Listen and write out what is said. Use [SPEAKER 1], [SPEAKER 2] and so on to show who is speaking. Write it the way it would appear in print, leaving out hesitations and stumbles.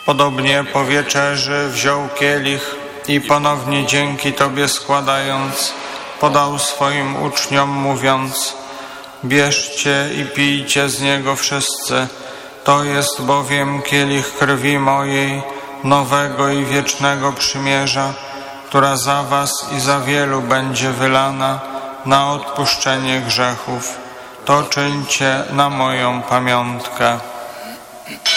[SPEAKER 1] Podobnie po wieczerzy wziął kielich i ponownie dzięki Tobie składając, podał swoim uczniom, mówiąc: bierzcie i pijcie z niego wszyscy, to jest bowiem kielich krwi mojej, nowego i wiecznego przymierza, która za was i za wielu będzie wylana na odpuszczenie grzechów. To czyńcie na moją pamiątkę.